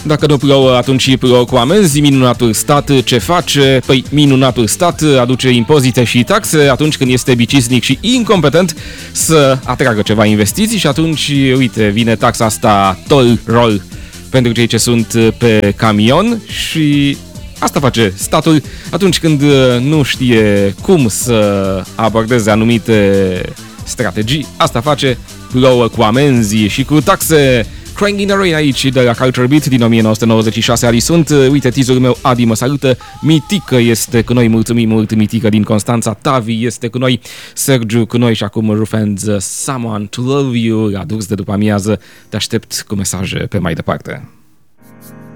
Dacă nu plouă, atunci plouă cu amenzi. Minunatul stat ce face? Păi minunatul stat aduce impozite și taxe atunci când este bicisnic și incompetent să atragă ceva investiții și atunci, uite, vine taxa asta toll roll pentru cei ce sunt pe camion și asta face statul atunci când nu știe cum să abordeze anumite strategii. Asta face, plouă cu amenzi și cu taxe. Crying in the Rain aici de la Culture Beat din 1996. Ali sunt, uite, teaserul meu, Adi mă salută, Mitică este cu noi, mulțumim mult Mitică din Constanța, Tavi este cu noi, Sergiu cu noi și acum Rufenz, Someone to Love You, la Durs de după amiază, te aștept cu mesaje pe mai departe.